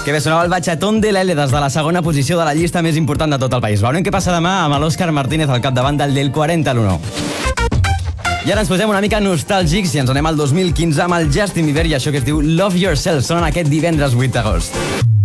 Que bé, sonava el Bachatón de l'L des de la segona posició de la llista més important de tot el país. Veurem què passa demà amb l'Òscar Martínez al capdavant del 40 a l'1. I ara ens posem una mica nostàlgics i ens anem al 2015 amb el Justin Bieber i això que es diu Love Yourself. Sonen aquest divendres 8 d'agost.